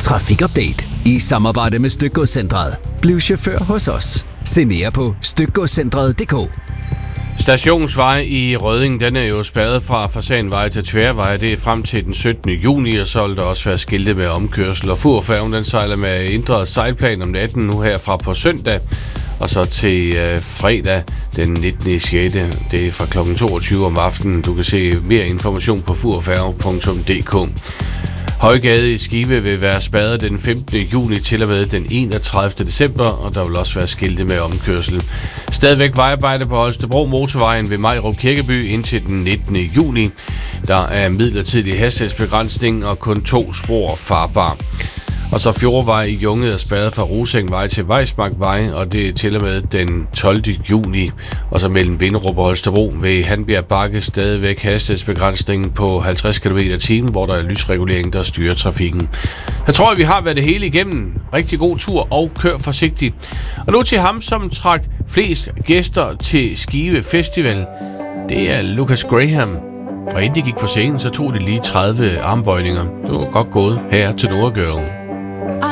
Trafikupdate i samarbejde med Stykgodscentret. Bliv chauffør hos os. Se mere på stykgodscentret.dk. Stationsvej i Rødding, den er jo spærret fra Fasanvej til Tværvej. Det er frem til den 17. juni, og så vil der også være skilte med omkørsel. Og Furfærgen, den sejler med ændret sejlplan om natten nu herfra på søndag. Og så til fredag den 19. 6. Det er fra kl. 22 om aftenen. Du kan se mere information på furfærge.dk. Højgade i Skive vil være spærret den 15. juni til og med den 31. december, og der vil også være skilte med omkørsel. Stadigvæk vejarbejde på Holstebro Motorvejen ved Majrup Kirkeby indtil den 19. juni. Der er midlertidig hastighedsbegrænsning og kun 2 spor farbar. Og så Fjordvej i Junge er spærret fra Rosengvej til Vejsmarkvej, og det er til og med den 12. juni. Og så mellem Vinderup og Holstebro ved Hanbjerg Bakke stadigvæk hastighedsbegrænsningen på 50 km/t, hvor der er lysregulering, der styrer trafikken. Jeg tror, vi har været det hele igennem. Rigtig god tur og kør forsigtigt. Og nu til ham, som trak flest gæster til Skive Festival. Det er Lucas Graham. Og inden de gik på scenen, så tog de lige 30 armbøjninger. Det var godt gået her til Nordgirl.